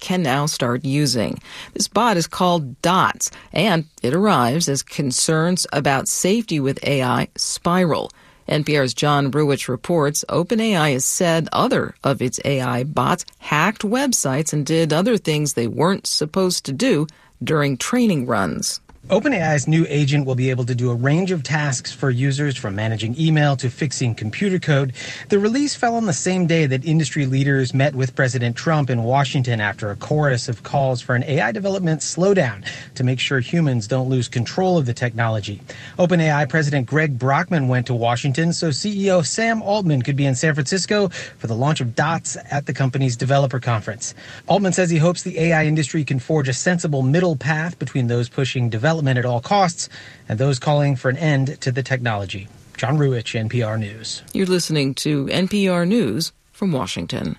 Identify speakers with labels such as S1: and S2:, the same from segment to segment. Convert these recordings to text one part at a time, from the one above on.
S1: can now start using. This bot is called DOTS, and it arrives as concerns about safety with AI spiral. NPR's John Ruwitch reports OpenAI has said other of its AI bots hacked websites and did other things they weren't supposed to do during training runs.
S2: OpenAI's new agent will be able to do a range of tasks for users, from managing email to fixing computer code. The release fell on the same day that industry leaders met with President Trump in Washington after a chorus of calls for an AI development slowdown to make sure humans don't lose control of the technology. OpenAI President Greg Brockman went to Washington so CEO Sam Altman could be in San Francisco for the launch of DOTS at the company's developer conference. Altman says he hopes the AI industry can forge a sensible middle path between those pushing development at all costs and those calling for an end to the technology. John Ruwitch, NPR News.
S1: You're listening to NPR News from Washington.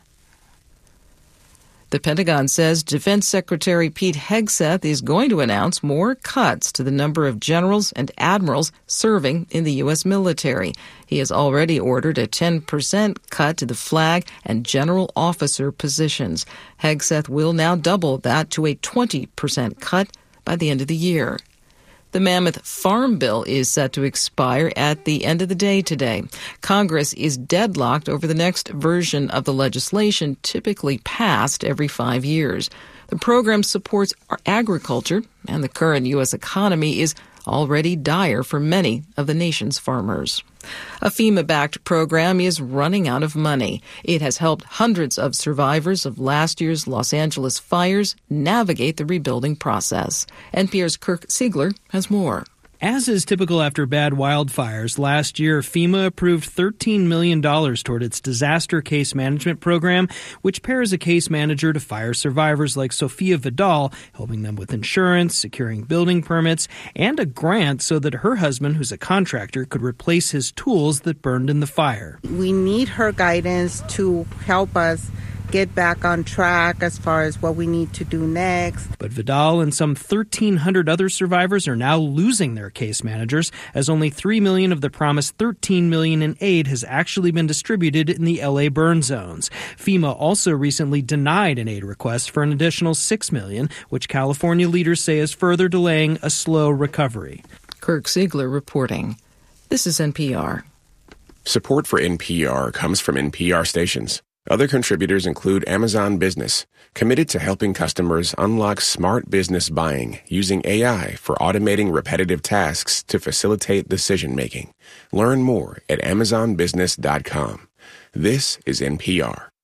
S1: The Pentagon says Defense Secretary Pete Hegseth is going to announce more cuts to the number of generals and admirals serving in the U.S. military. He has already ordered a 10% cut to the flag and general officer positions. Hegseth will now double that to a 20% cut by the end of the year. The Mammoth Farm Bill is set to expire at the end of the day today. Congress is deadlocked over the next version of the legislation, typically passed every 5 years. The program supports agriculture, and the current U.S. economy is already dire for many of the nation's farmers. A FEMA-backed program is running out of money. It has helped hundreds of survivors of last year's Los Angeles fires navigate the rebuilding process. NPR's Kirk Siegler has more.
S3: As is typical after bad wildfires, last year FEMA approved $13 million toward its disaster case management program, which pairs a case manager to fire survivors like Sofia Vidal, helping them with insurance, securing building permits, and a grant so that her husband, who's a contractor, could replace his tools that burned in the fire.
S4: We need her guidance to help us get back on track as far as what we need to do next.
S3: But Vidal and some 1,300 other survivors are now losing their case managers, as only $3 million of the promised $13 million in aid has actually been distributed in the L.A. burn zones. FEMA also recently denied an aid request for an additional $6 million, which California leaders say is further delaying a slow recovery.
S1: Kirk Siegler reporting. This is NPR.
S5: Support for NPR comes from NPR stations. Other contributors include Amazon Business, committed to helping customers unlock smart business buying using AI for automating repetitive tasks to facilitate decision-making. Learn more at amazonbusiness.com. This is NPR.